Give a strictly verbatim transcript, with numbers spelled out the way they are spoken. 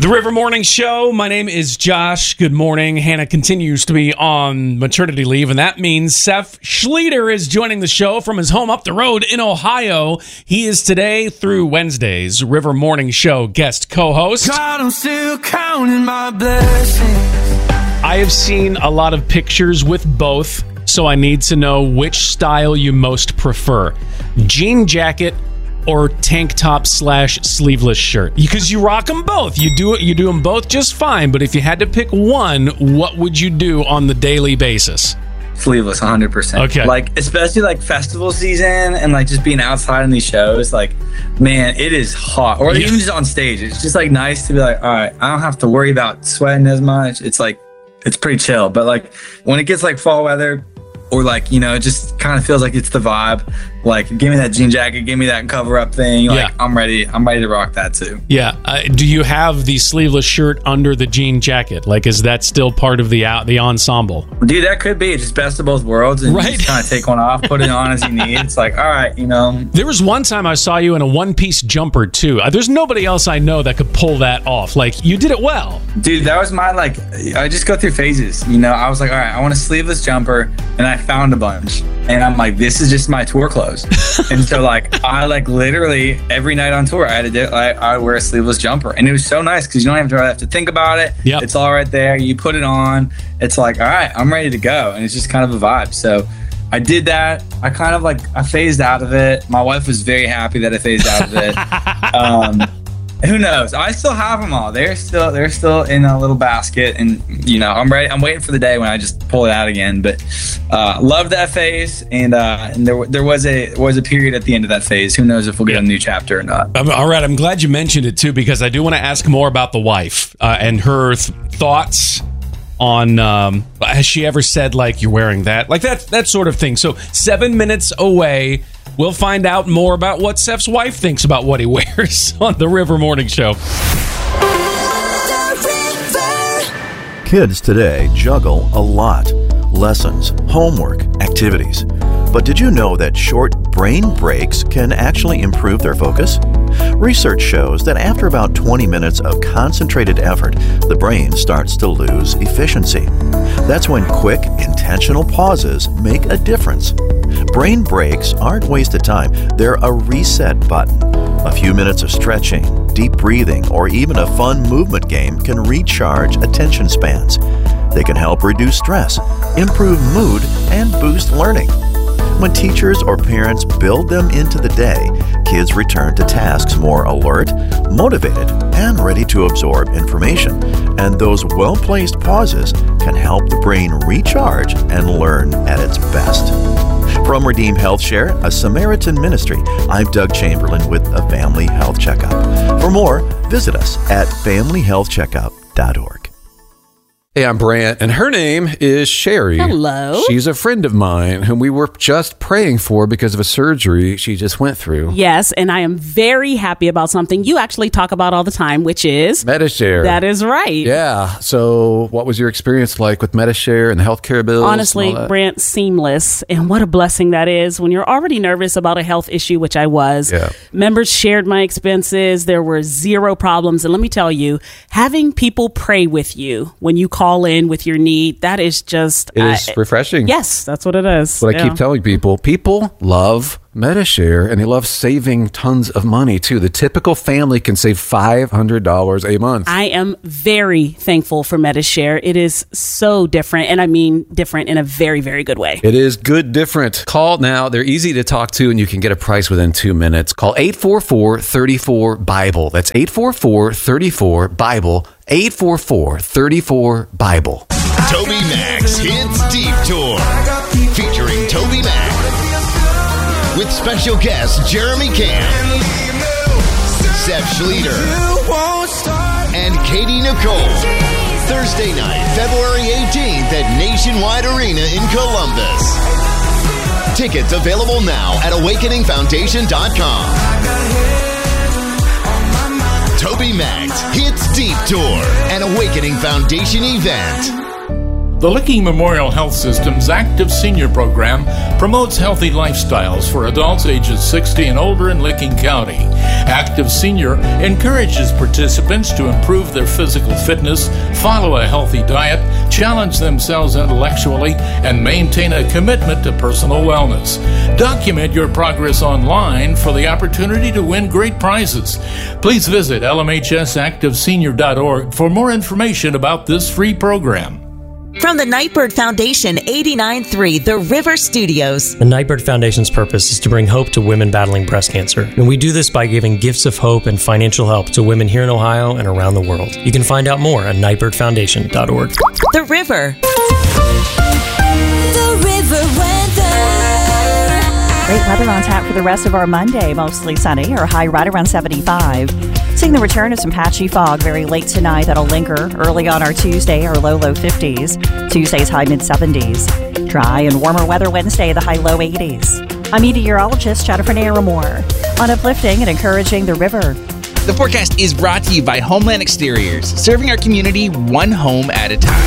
The River Morning Show. My name is Josh. Good morning. Hannah continues to be on maternity leave, and that means Seth Schleter is joining the show from his home up the road in Ohio. He is today through Wednesdays River Morning Show guest co-host. God, I'm still counting my blessings. I have seen a lot of pictures with both, so I need to know which style you most prefer. Jean jacket or tank top slash sleeveless shirt? Because you rock them both. You do it. You do them both just fine. But if you had to pick one, what would you do on the daily basis? Sleeveless, one hundred percent. Okay. Like, especially like festival season and like just being outside in these shows, like, man, it is hot. Or Yeah. even just on stage. It's just like nice to be like, all right, I don't have to worry about sweating as much. It's like, it's pretty chill. But like when it gets like fall weather, or like, you know, it just kind of feels like it's the vibe. Like, give me that jean jacket, give me that cover up thing. Like, Yeah. I'm ready. I'm ready to rock that too. Yeah. Uh, do you have the sleeveless shirt under the jean jacket? Like, is that still part of the uh, the ensemble? Dude, that could be just best of both worlds. And Right. you just kind of take one off, put it on as you need. It's like, all right, you know. There was one time I saw you in a one-piece jumper, too. Uh, There's nobody else I know that could pull that off. Like, you did it well. Dude, that was my, like, I just go through phases. You know, I was like, all right, I want a sleeveless jumper. And I found a bunch. And I'm like, this is just my tour clothes. And so, like, I, like, literally every night on tour, I had to do, I, I wear a sleeveless jumper. And it was so nice because you don't have to, really have to think about it. Yep. It's all right there. You put it on. It's like, all right, I'm ready to go. And it's just kind of a vibe. So I did that. I kind of, like, I phased out of it. My wife was very happy that I phased out of it. um, Who knows? I still have them all. They're still they're still in a little basket, and you know I'm ready. I'm waiting for the day when I just pull it out again. But uh, love that phase, and uh, and there there was a was a period at the end of that phase. Who knows if we'll get a new chapter or not? Um, all right, I'm glad you mentioned it too, because I do want to ask more about the wife uh, and her th- thoughts on. Um, has she ever said like you're wearing that, like that that sort of thing? So seven minutes away. We'll find out more about what Seth's wife thinks about what he wears on the River Morning Show. Kids today juggle a lot. Lessons, homework, activities. But did you know that short brain breaks can actually improve their focus? Research shows that after about twenty minutes of concentrated effort, the brain starts to lose efficiency. That's when quick, intentional pauses make a difference. Brain breaks aren't wasted time, they're a reset button. A few minutes of stretching, deep breathing, or even a fun movement game can recharge attention spans. They can help reduce stress, improve mood, and boost learning. When teachers or parents build them into the day, kids return to tasks more alert, motivated, and ready to absorb information. And those well-placed pauses can help the brain recharge and learn at its best. From Redeem Health Share, a Samaritan ministry, I'm Doug Chamberlain with a Family Health Checkup. For more, visit us at family health checkup dot org. Hey, I'm Brant, and her name is Sherry. Hello. She's a friend of mine whom we were just praying for because of a surgery she just went through. Yes, and I am very happy about something you actually talk about all the time, which is... Medi-Share. That is right. Yeah. So what was your experience like with Medi-Share and the healthcare bills? Honestly, Brant, seamless. And what a blessing that is when you're already nervous about a health issue, which I was. Yeah. Members shared my expenses. There were zero problems. And let me tell you, having people pray with you when you call in with your need, that is just... It is I, refreshing. Yes, that's what it is. But I Yeah. keep telling people, people love Medi-Share, and they love saving tons of money, too. The typical family can save five hundred dollars a month. I am very thankful for Medi-Share. It is so different, and I mean different in a very, very good way. It is good different. Call now. They're easy to talk to, and you can get a price within two minutes. Call eight four four, three four, Bible. That's eight four four, three four, Bible. eight four four, three four, Bible. Toby Max Hits Deep Tour, featuring Toby Max with special guest Jeremy Camp, Seth Schleter, and Katie Nicole. Thursday night, February eighteenth at Nationwide Arena in Columbus. Tickets available now at awakening foundation dot com. Toby Max Hits Deep Tour, an Awakening Foundation event. The Licking Memorial Health System's Active Senior Program promotes healthy lifestyles for adults ages sixty and older in Licking County. Active Senior encourages participants to improve their physical fitness, follow a healthy diet, challenge themselves intellectually, and maintain a commitment to personal wellness. Document your progress online for the opportunity to win great prizes. Please visit L M H S active senior dot org for more information about this free program. From the Nightbird Foundation, eighty-nine point three The River Studios. The Nightbird Foundation's purpose is to bring hope to women battling breast cancer. And we do this by giving gifts of hope and financial help to women here in Ohio and around the world. You can find out more at nightbird foundation dot org. The River. The River weather. Great weather on tap for the rest of our Monday. Mostly sunny, or high right around seventy-five. Seeing the return of some patchy fog very late tonight that'll linger early on our Tuesday, our low, low fifties. Tuesday's high mid-seventies. Dry and warmer weather Wednesday, the high low eighties. I'm meteorologist Jennifer Naramore on uplifting and encouraging the river. The forecast is brought to you by Homeland Exteriors, serving our community one home at a time.